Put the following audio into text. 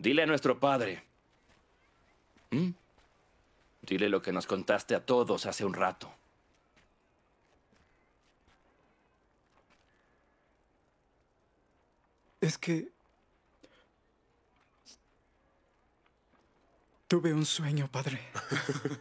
Dile a nuestro padre. Dile lo que nos contaste a todos hace un rato. Es que... tuve un sueño, padre.